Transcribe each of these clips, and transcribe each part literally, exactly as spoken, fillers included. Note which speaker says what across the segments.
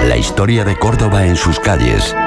Speaker 1: La historia de Córdoba en sus calles.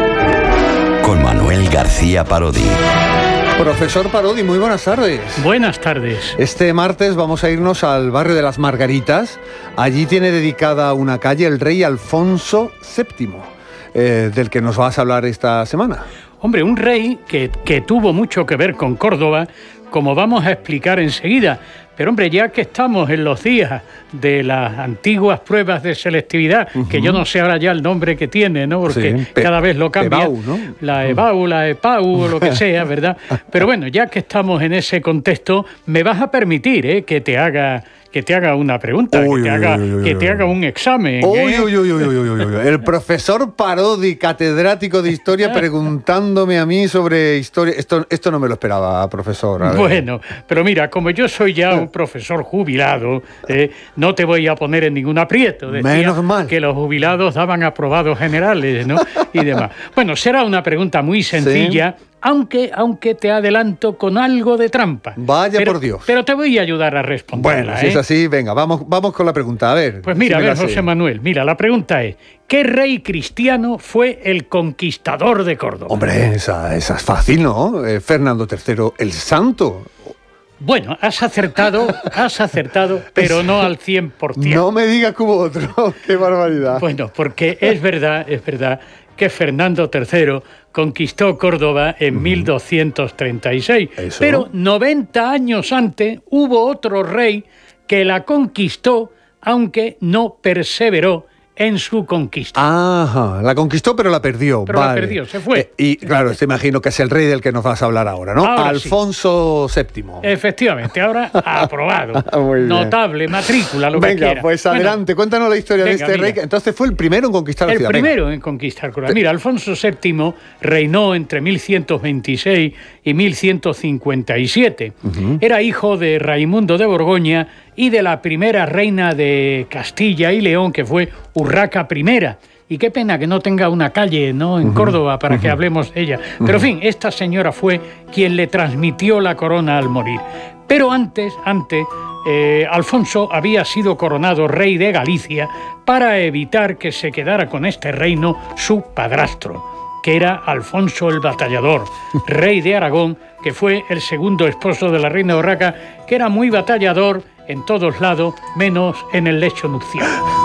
Speaker 1: Con Manuel García Parodi.
Speaker 2: Profesor Parodi, muy buenas tardes.
Speaker 3: Buenas tardes.
Speaker 2: Este martes vamos a irnos al barrio de las Margaritas. Allí tiene dedicada una calle el rey Alfonso séptimo, eh, del que nos vas a hablar esta semana.
Speaker 3: Hombre, un rey que, que tuvo mucho que ver con Córdoba, como vamos a explicar enseguida. Pero hombre, ya que estamos en los días de las antiguas pruebas de selectividad, uh-huh. que yo no sé ahora ya el nombre que tiene, ¿no? Porque sí, pe- cada vez lo cambia.
Speaker 2: EBAU, ¿no?
Speaker 3: La EBAU, la EPAU o lo que sea, ¿verdad? Pero bueno, ya que estamos en ese contexto, me vas a permitir, ¿eh? que te haga... que te haga una pregunta, uy, que, te, uy, haga, uy, uy, que te haga un examen.
Speaker 2: Uy,
Speaker 3: ¿eh?
Speaker 2: uy, uy, uy, uy, uy, uy. El profesor Parodi, catedrático de historia, preguntándome a mí sobre historia. Esto, esto no me lo esperaba, profesor. A ver.
Speaker 3: Bueno, pero mira, como yo soy ya un profesor jubilado, eh, no te voy a poner en ningún aprieto. Decía
Speaker 2: Menos mal.
Speaker 3: Que los jubilados daban aprobados generales, ¿no? Y demás. Bueno, será una pregunta muy sencilla. ¿Sí? Aunque, aunque te adelanto con algo de trampa.
Speaker 2: Vaya
Speaker 3: pero,
Speaker 2: por Dios.
Speaker 3: Pero te voy a ayudar a responderla.
Speaker 2: Bueno, si
Speaker 3: ¿eh?
Speaker 2: es así, venga, vamos, vamos con la pregunta. A ver.
Speaker 3: Pues mira,
Speaker 2: si
Speaker 3: a ver, José Manuel, mira, la pregunta es: ¿qué rey cristiano fue el conquistador de Córdoba?
Speaker 2: Hombre, esa, esa es fácil, ¿no? Eh, Fernando tercero el Santo.
Speaker 3: Bueno, has acertado, has acertado, pero no al cien por ciento.
Speaker 2: No me digas que hubo otro. ¡Qué barbaridad!
Speaker 3: Bueno, porque es verdad, es verdad que Fernando tercero conquistó Córdoba en uh-huh. mil doscientos treinta y seis. ¿Eso? Pero noventa años antes hubo otro rey que la conquistó, aunque no perseveró en su conquista.
Speaker 2: Ajá, la conquistó pero la perdió.
Speaker 3: Pero vale. la perdió, se fue.
Speaker 2: Eh, y claro, te imagino que es el rey del que nos vas a hablar ahora, ¿no?
Speaker 3: Ahora
Speaker 2: Alfonso sí. séptimo.
Speaker 3: Efectivamente, ahora aprobado. Notable, matrícula, lo
Speaker 2: Venga,
Speaker 3: que quiera.
Speaker 2: Venga, pues adelante, bueno, cuéntanos la historia venga, de este mira, rey. Entonces fue el primero en conquistar la
Speaker 3: el
Speaker 2: ciudad.
Speaker 3: El primero
Speaker 2: venga.
Speaker 3: en conquistar Córdoba. Mira, Alfonso séptimo reinó entre mil ciento veintiséis y mil ciento cincuenta y siete. Uh-huh. Era hijo de Raimundo de Borgoña y de la primera reina de Castilla y León, que fue Urraca I. Y qué pena que no tenga una calle, ¿no?, en uh-huh. Córdoba para uh-huh. que hablemos de ella. Pero, en fin, esta señora fue quien le transmitió la corona al morir. Pero antes, antes, eh, Alfonso había sido coronado rey de Galicia para evitar que se quedara con este reino su padrastro, que era Alfonso el Batallador, rey de Aragón, que fue el segundo esposo de la reina Urraca, que era muy batallador en todos lados, menos en el lecho nupcial.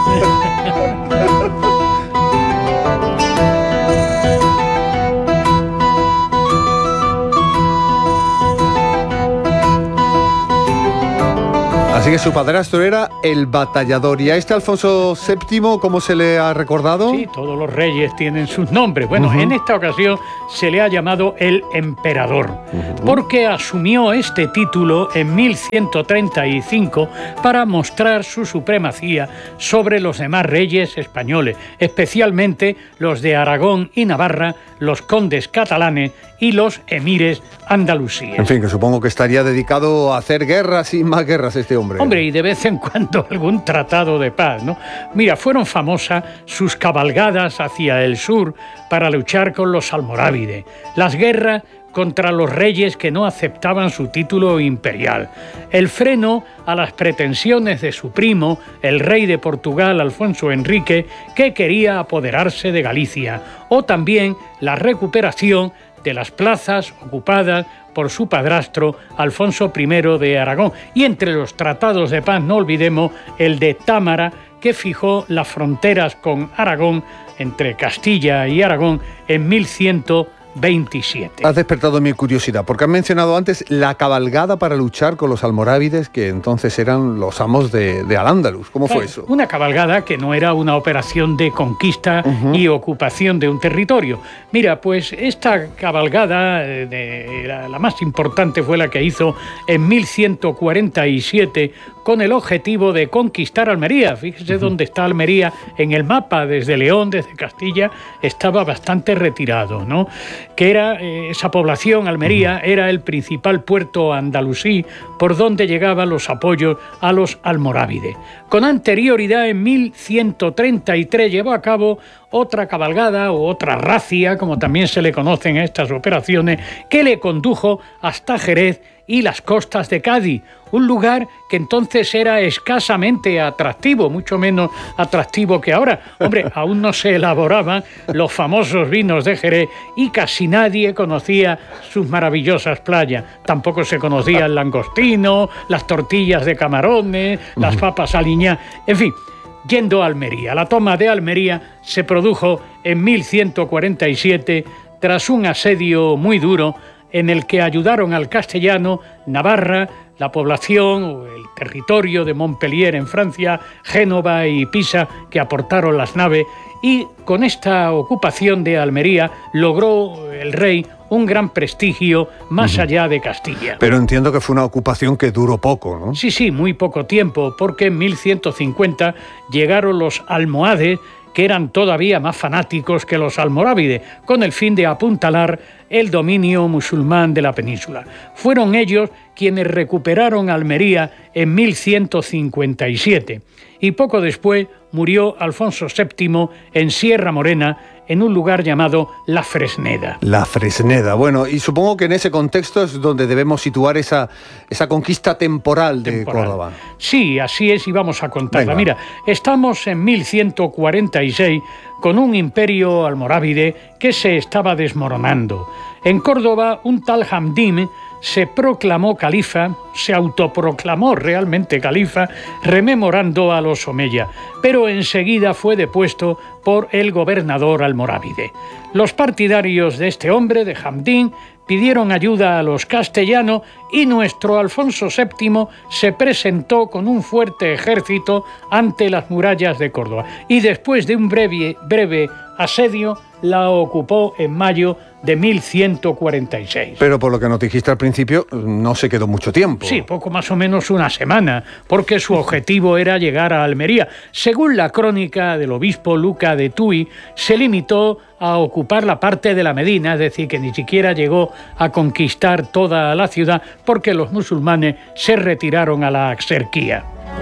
Speaker 2: Así que su padrastro era el batallador. ¿Y a este Alfonso séptimo cómo se le ha recordado?
Speaker 3: Sí, todos los reyes tienen sus nombres. Bueno, uh-huh. en esta ocasión se le ha llamado el emperador, uh-huh. porque asumió este título en mil ciento treinta y cinco para mostrar su supremacía sobre los demás reyes españoles, especialmente los de Aragón y Navarra, los condes catalanes y los emires andalusíes.
Speaker 2: En fin, que supongo que estaría dedicado a hacer guerras y más guerras este hombre.
Speaker 3: Hombre, y de vez en cuando algún tratado de paz, ¿no? Mira, fueron famosas sus cabalgadas hacia el sur para luchar con los almorávides, las guerras contra los reyes que no aceptaban su título imperial, el freno a las pretensiones de su primo, el rey de Portugal, Alfonso Enrique, que quería apoderarse de Galicia, o también la recuperación de las plazas ocupadas por su padrastro, Alfonso I de Aragón. Y entre los tratados de paz no olvidemos el de Támara, que fijó las fronteras con Aragón, entre Castilla y Aragón, en mil ciento veintisiete.
Speaker 2: Has despertado mi curiosidad, porque has mencionado antes la cabalgada para luchar con los almorávides, que entonces eran los amos de, de Al-Ándalus. ¿Cómo fue eso?
Speaker 3: Una cabalgada que no era una operación de conquista uh-huh. y ocupación de un territorio. Mira, pues esta cabalgada, de, de, la, la más importante fue la que hizo en mil ciento cuarenta y siete con el objetivo de conquistar Almería. Fíjese uh-huh. dónde está Almería en el mapa, desde León, desde Castilla, estaba bastante retirado, ¿no? Que era eh, esa población, Almería, uh-huh. era el principal puerto andalusí por donde llegaban los apoyos a los almorávides. Con anterioridad, en mil ciento treinta y tres, llevó a cabo otra cabalgada o otra racia, como también se le conocen a estas operaciones, que le condujo hasta Jerez y las costas de Cádiz, un lugar que entonces era escasamente atractivo, mucho menos atractivo que ahora. Hombre, aún no se elaboraban los famosos vinos de Jerez y casi nadie conocía sus maravillosas playas. Tampoco se conocía el langostino, las tortillas de camarones, las papas aliñadas, en fin. Yendo a Almería. La toma de Almería se produjo en mil ciento cuarenta y siete tras un asedio muy duro en el que ayudaron al castellano Navarra, la población o el territorio de Montpellier en Francia, Génova y Pisa, que aportaron las naves, y con esta ocupación de Almería logró el rey un gran prestigio más uh-huh. allá de Castilla.
Speaker 2: Pero entiendo que fue una ocupación que duró poco, ¿no?
Speaker 3: Sí, sí, muy poco tiempo, porque en mil ciento cincuenta llegaron los almohades, que eran todavía más fanáticos que los almorávides, con el fin de apuntalar el dominio musulmán de la península. Fueron ellos quienes recuperaron Almería en mil ciento cincuenta y siete, y poco después murió Alfonso séptimo en Sierra Morena, en un lugar llamado La Fresneda.
Speaker 2: La Fresneda, bueno, y supongo que en ese contexto es donde debemos situar esa, esa conquista temporal de temporal. Córdoba.
Speaker 3: Sí, así es, y vamos a contarla.
Speaker 2: Venga.
Speaker 3: Mira, estamos en mil ciento cuarenta y seis con un imperio almorávide que se estaba desmoronando. En Córdoba, un tal Hamdim se proclamó califa, se autoproclamó realmente califa, rememorando a los Omeya, pero enseguida fue depuesto por el gobernador almorávide. Los partidarios de este hombre, de Hamdim, pidieron ayuda a los castellanos y nuestro Alfonso séptimo se presentó con un fuerte ejército ante las murallas de Córdoba y después de un breve, breve asedio la ocupó en mayo de mil ciento cuarenta y seis.
Speaker 2: Pero por lo que nos dijiste al principio, no se quedó mucho tiempo.
Speaker 3: Sí, poco más o menos una semana, porque su objetivo era llegar a Almería. Según la crónica del obispo Luca de Tui, se limitó a ocupar la parte de la Medina, es decir, que ni siquiera llegó a conquistar toda la ciudad, porque los musulmanes se retiraron a la Axarquía.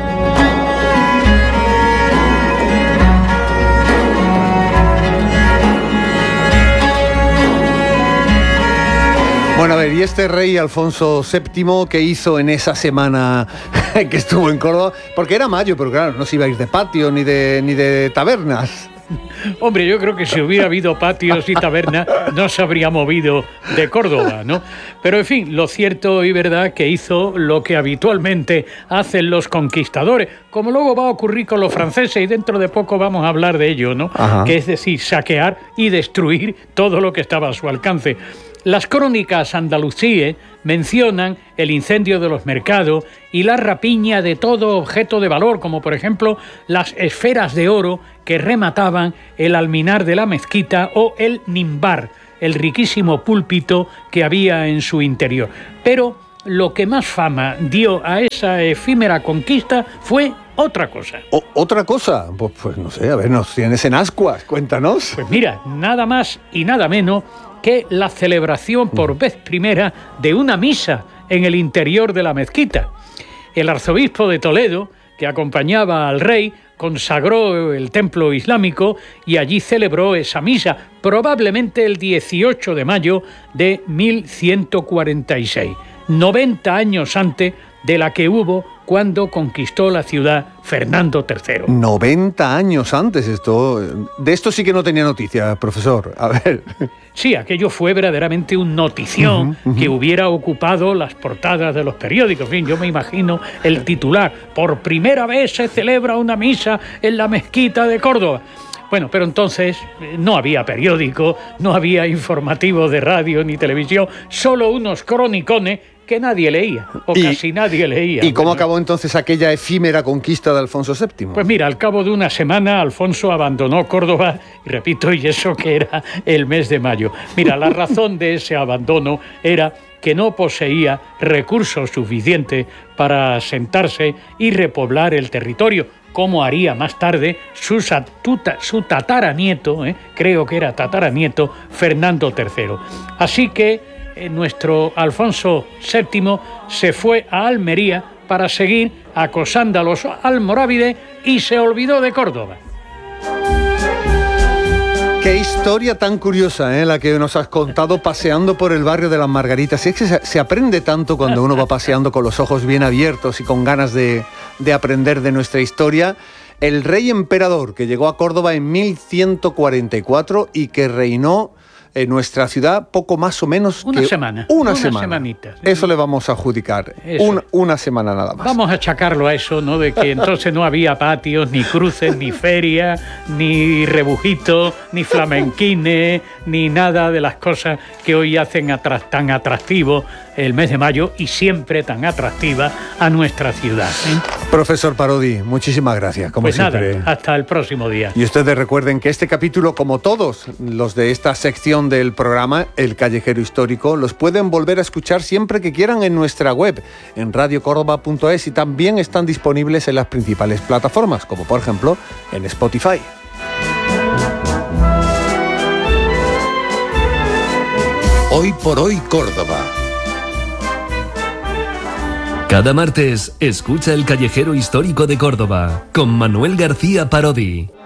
Speaker 2: Bueno, a ver, ¿y este rey Alfonso séptimo qué hizo en esa semana que estuvo en Córdoba? Porque era mayo, pero claro, no se iba a ir de patio ni de, ni de tabernas.
Speaker 3: Hombre, yo creo que si hubiera habido patios y tabernas no se habría movido de Córdoba, ¿no? Pero en fin, lo cierto y verdad que hizo lo que habitualmente hacen los conquistadores, como luego va a ocurrir con los franceses y dentro de poco vamos a hablar de ello, ¿no? Ajá. Que es decir, saquear y destruir todo lo que estaba a su alcance. Las crónicas andalusíes mencionan el incendio de los mercados y la rapiña de todo objeto de valor, como por ejemplo las esferas de oro que remataban el alminar de la mezquita o el nimbar, el riquísimo púlpito que había en su interior. Pero lo que más fama dio a esa efímera conquista fue otra cosa.
Speaker 2: O, ¿Otra cosa? Pues, pues no sé, a ver, nos tienes en ascuas, cuéntanos.
Speaker 3: Pues mira, nada más y nada menos que la celebración por vez primera de una misa en el interior de la mezquita. El arzobispo de Toledo, que acompañaba al rey, consagró el templo islámico y allí celebró esa misa, probablemente el dieciocho de mayo de mil ciento cuarenta y seis, noventa años antes de la que hubo cuando conquistó la ciudad Fernando tercero.
Speaker 2: noventa años antes, esto, de esto sí que no tenía noticia, profesor. A ver.
Speaker 3: Sí, aquello fue verdaderamente un notición uh-huh, uh-huh. que hubiera ocupado las portadas de los periódicos. En fin, yo me imagino el titular: por primera vez se celebra una misa en la mezquita de Córdoba. Bueno, pero entonces no había periódico, no había informativo de radio ni televisión, solo unos cronicones que nadie leía, o y, casi nadie leía.
Speaker 2: ¿Y cómo bueno. acabó entonces aquella efímera conquista de Alfonso séptimo?
Speaker 3: Pues mira, al cabo de una semana Alfonso abandonó Córdoba, y repito, y eso que era el mes de mayo. Mira, la razón de ese abandono era que no poseía recursos suficientes para asentarse y repoblar el territorio, como haría más tarde su, satuta, su tataranieto, eh, creo que era tataranieto, Fernando tercero. Así que eh, nuestro Alfonso séptimo se fue a Almería para seguir acosando a los almorávides y se olvidó de Córdoba.
Speaker 2: Qué historia tan curiosa, ¿eh? La que nos has contado paseando por el barrio de las Margaritas. Es que se, se aprende tanto cuando uno va paseando con los ojos bien abiertos y con ganas de, de aprender de nuestra historia. El rey emperador que llegó a Córdoba en mil ciento cuarenta y cuatro y que reinó en nuestra ciudad poco más o menos
Speaker 3: una
Speaker 2: que
Speaker 3: semana.
Speaker 2: Una,
Speaker 3: una
Speaker 2: semana.
Speaker 3: semanita.
Speaker 2: Eso le vamos a adjudicar. Un, una semana nada más.
Speaker 3: Vamos a achacarlo a eso, ¿no? De que entonces no había patios, ni cruces, ni feria, ni rebujitos, ni flamenquines, ni nada de las cosas que hoy hacen atra- tan atractivo el mes de mayo y siempre tan atractiva a nuestra ciudad, ¿eh?
Speaker 2: Profesor Parodi, muchísimas gracias, como
Speaker 3: pues
Speaker 2: siempre.
Speaker 3: Nada, hasta el próximo día.
Speaker 2: Y ustedes recuerden que este capítulo, como todos los de esta sección del programa, El Callejero Histórico, los pueden volver a escuchar siempre que quieran en nuestra web, en radio córdoba punto es, y también están disponibles en las principales plataformas, como por ejemplo en Spotify.
Speaker 1: Hoy por hoy Córdoba.
Speaker 4: Cada martes, escucha El Callejero Histórico de Córdoba con Manuel García Parodi.